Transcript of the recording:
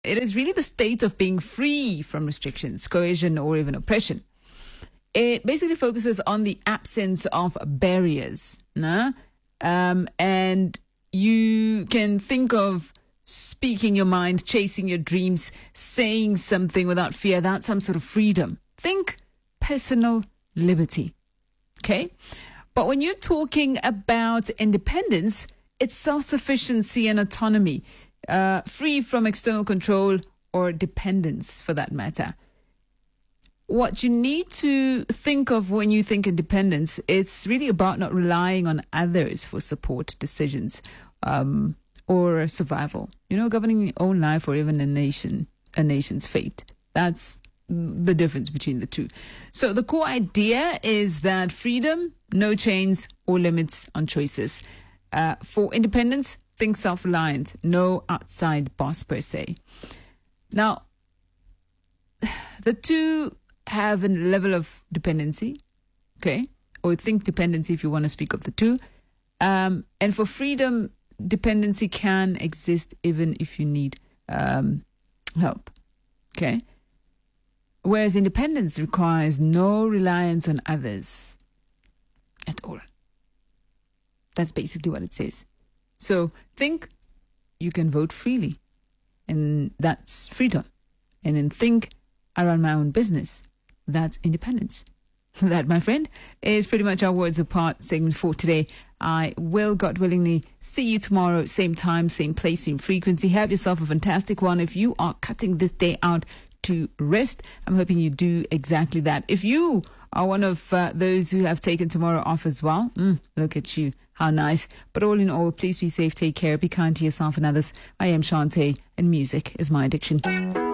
It is really the state of being free from restrictions, coercion, or even oppression. It basically focuses on the absence of barriers. And you can think of speaking your mind, chasing your dreams, saying something without fear. That's some sort of freedom. Think personal liberty. Okay? But when you're talking about independence, it's self-sufficiency and autonomy, free from external control or dependence for that matter. What you need to think of when you think independence, it's really about not relying on others for support, decisions, or survival. Governing your own life or even a nation's fate. That's the difference between the two. So the core idea is that freedom, no chains or limits on choices. For independence, think self-reliant, no outside boss per se. Now, the two have a level of dependency, okay? Or think dependency if you want to speak of the two. And for freedom, dependency can exist even if you need help, okay? Whereas independence requires no reliance on others at all. That's basically what it says. So think you can vote freely, and that's freedom. And then think I run my own business. That's independence. That, my friend, is pretty much our Words Apart segment for today. I will, God willingly, see you tomorrow, same time, same place, same frequency. Have yourself a fantastic one. If you are cutting this day out to rest, I'm hoping you do exactly that. If you are one of those who have taken tomorrow off as well, look at you. How nice. But all in all, please be safe, take care, be kind to yourself and others. I am Shantae, and music is my addiction.